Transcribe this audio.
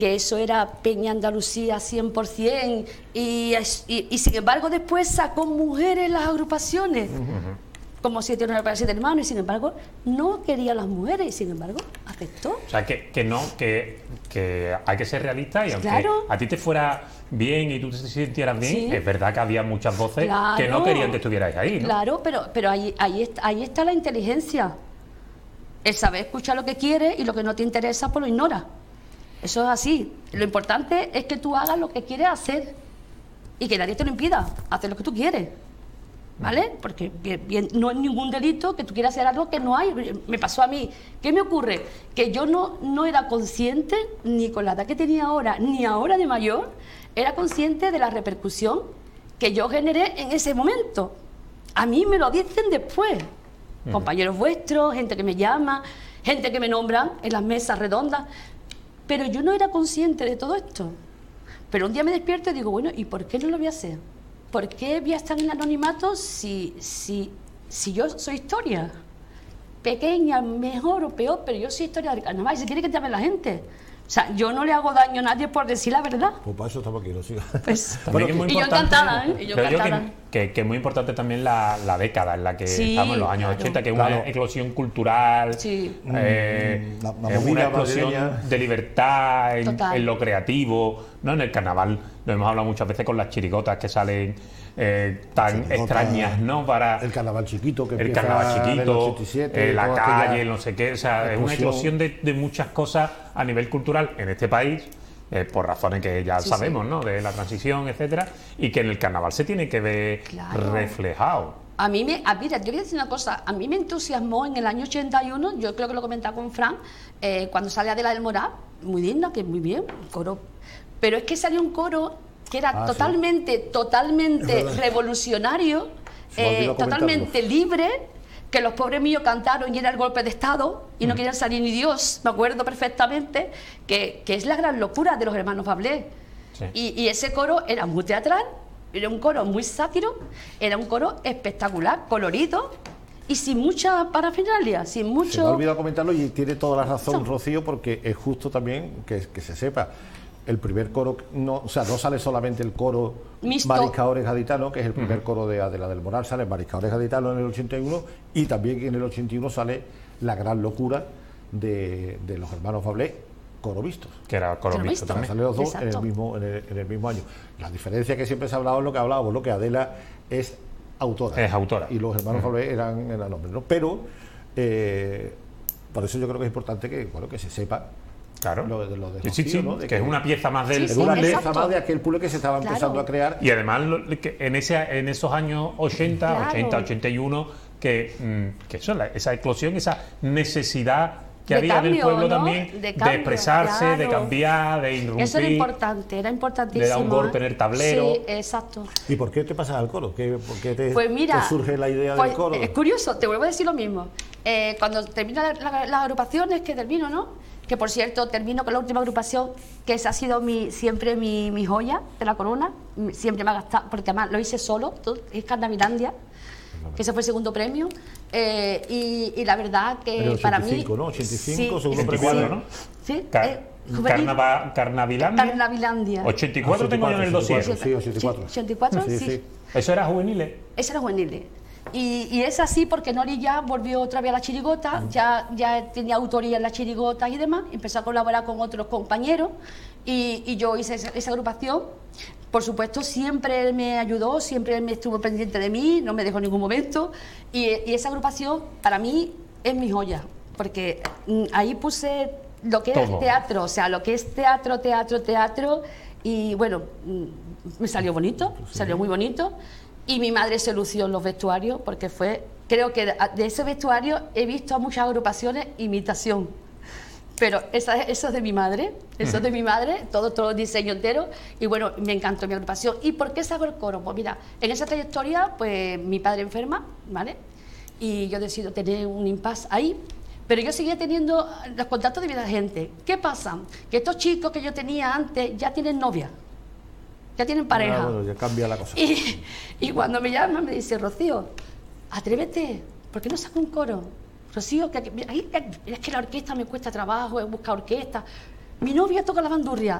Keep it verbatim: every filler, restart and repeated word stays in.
que eso era Peña Andalucía cien por cien, y, y, y sin embargo después sacó mujeres en las agrupaciones, uh-huh. como siete, nueve para siete hermanos, y sin embargo no quería las mujeres, y sin embargo aceptó. O sea, que, que no, que, que hay que ser realista, y aunque claro. a ti te fuera bien y tú te sintieras bien, sí. es verdad que había muchas voces claro. que no querían que estuvierais ahí, ¿no? Claro, pero, pero ahí, ahí, está, ahí está la inteligencia, el saber escuchar lo que quieres y lo que no te interesa pues lo ignora. Eso es así. Lo importante es que tú hagas lo que quieres hacer y que nadie te lo impida, hacer lo que tú quieres, ¿vale? Porque bien, bien, no es ningún delito que tú quieras hacer algo que no hay. Me pasó a mí. ¿Qué me ocurre? Que yo no, no era consciente, ni con la edad que tenía ahora, ni ahora de mayor, era consciente de la repercusión que yo generé en ese momento. A mí me lo dicen después. Uh-huh. Compañeros vuestros, gente que me llama, gente que me nombran en las mesas redondas. Pero yo no era consciente de todo esto. Pero un día me despierto y digo, bueno, ¿y por qué no lo voy a hacer? ¿Por qué voy a estar en el anonimato si, si, si yo soy historia? Pequeña, mejor o peor, pero yo soy historia del carnaval. Y se quiere que te hable la gente. O sea, yo no le hago daño a nadie por decir la verdad. Pues para eso estamos aquí, lo siga. Pues, bueno, es muy y yo encantada, ¿eh? Y yo encantada. Yo que, que, que es muy importante también la, la década en la que sí, estamos, en los años claro, ochenta, que es claro. una eclosión cultural, sí. eh, la, la es una eclosión madrileña. De libertad en, en lo creativo, ¿no? En el carnaval lo hemos hablado muchas veces con las chirigotas que salen eh, tan Chirigota, extrañas, ¿no? Para el carnaval chiquito, que el carnaval chiquito, ochenta y siete, eh, la calle, no sé qué, o sea, es una eclosión de, de muchas cosas a nivel cultural en este país. Eh, por razones que ya sí, sabemos, sí. ¿no? De la transición, etcétera, y que en el carnaval se tiene que ver claro. reflejado. A mí me, a, mira, yo voy a decir una cosa, a mí me entusiasmó en el año ochenta y uno, yo creo que lo comentaba con Fran, eh, cuando sale Adela del Moral, muy digna, que muy bien, coro, pero es que salió un coro que era ah, totalmente, sí. totalmente revolucionario, eh, totalmente libre, que los pobres míos cantaron y era el golpe de Estado y no mm. querían salir ni Dios, me acuerdo perfectamente, que, que es la gran locura de los hermanos Bablé. Sí. Y, y ese coro era muy teatral, era un coro muy sátiro, era un coro espectacular, colorido y sin mucha parafernalia, sin mucho... Se me ha olvidado comentarlo y tiene toda la razón, no. Rocío, porque es justo también que, que se sepa. El primer coro, no, o sea, no sale solamente el coro Mixto. Mariscadores Gaditanos, que es el primer uh-huh. coro de Adela del Moral, sale Mariscadores Gaditanos en el ochenta y uno, y también en el ochenta y uno sale La Gran Locura de, de los hermanos Bablé, coro mixto. Que era coro mixto también. Salen los dos en el, mismo, en, el, en el mismo año. La diferencia que siempre se ha hablado es lo que hablábamos, lo que Adela es autora. Es autora. Y los hermanos uh-huh. Bablé eran, eran hombres, ¿no? Pero, eh, por eso yo creo que es importante que, bueno, que se sepa. Claro, lo de, lo de sí, sí, ¿no? que, de que es una pieza más del sí, sí, una pieza más de aquel puzzle que se estaba claro. empezando a crear. Y además que en ese en esos años ochenta, claro. ochenta, ochenta y uno, que, mm, que eso, la, esa eclosión, esa necesidad que de había cambio, del pueblo ¿no? también, de, de expresarse, claro. de cambiar, de irrumpir. Eso era importante, era importantísimo. De dar un golpe en el tablero. Sí, exacto. ¿Y por qué te pasas al coro? ¿Qué, ¿Por qué te, pues mira, te surge la idea pues, del coro? Es curioso, te vuelvo a decir lo mismo. Eh, cuando termino las la, la agrupaciones, que termino, ¿no? Que por cierto termino con la última agrupación, que esa ha sido mi, siempre mi, mi joya de la corona, siempre me ha gastado, porque además lo hice solo, todo, es Carnavilandia, que ese fue el segundo premio, eh, y, y la verdad que para mí... ¿no? ochenta y cinco, sí, segundo premio, premio, ¿no? Sí, Car eh, Carnava Carnavilandia. Carnavilandia. ochenta y cuatro ah, tengo yo en el dossier. Sí, ochenta y cuatro. ochenta y cuatro, sí. sí. sí. ¿Eso era juveniles? Eso era juveniles. Y, y es así porque Nori ya volvió otra vez a la chirigota, ya, ya tenía autoría en la chirigota y demás, empezó a colaborar con otros compañeros y, y yo hice esa, esa agrupación. Por supuesto, siempre él me ayudó, siempre él me estuvo pendiente de mí, no me dejó en ningún momento, y, y esa agrupación para mí es mi joya, porque ahí puse lo que es teatro, o sea, lo que es teatro, teatro, teatro, y bueno, me salió bonito, sí. salió muy bonito. Y mi madre se lució en los vestuarios porque fue, creo que de, de ese vestuario he visto a muchas agrupaciones imitación, pero esa, eso es de mi madre, eso es de mi madre, todo, todo el diseño entero, y bueno, me encantó mi agrupación. ¿Y por qué saco el coro? Pues mira, en esa trayectoria, pues mi padre enferma, ¿vale? Y yo decido tener un impasse ahí, pero yo seguía teniendo los contactos de mi gente. ¿Qué pasa? Que estos chicos que yo tenía antes ya tienen novia. Ya tienen pareja. Ah, bueno, ya cambia la cosa. Y, y cuando me llama me dice, Rocío, atrévete, ¿por qué no sacas un coro? Rocío, que, que, es que la orquesta me cuesta trabajo, he buscado orquesta. mi novia toca la bandurria.